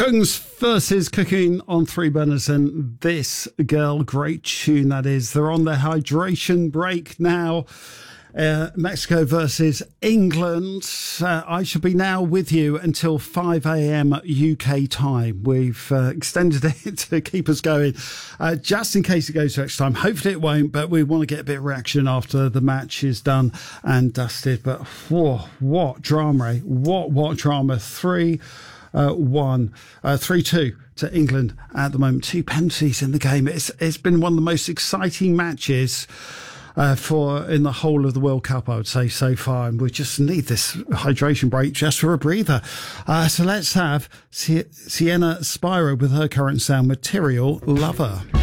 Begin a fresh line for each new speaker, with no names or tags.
Kungs versus Cooking on Three Burners, and This Girl, great tune that is. They're on their hydration break now. Mexico versus England. I shall be now with you until 5 a.m. UK time. We've extended it to keep us going just in case it goes to extra time. Hopefully it won't, but we want to get a bit of reaction after the match is done and dusted. But whoa, what drama, eh? What drama. 3-2 to England at the moment. 2 penalties in the game. It's been one of the most exciting matches in the whole of the World Cup, I would say, so far, and we just need this hydration break just for a breather. So let's have Sienna Spiro with her current sound, Material Lover.